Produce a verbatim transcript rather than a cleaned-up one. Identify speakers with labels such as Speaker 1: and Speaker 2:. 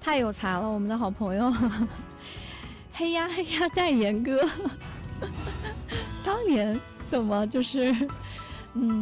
Speaker 1: 太有才了，我们的好朋友。嘿呀嘿呀，代言歌。当年怎么就是，嗯。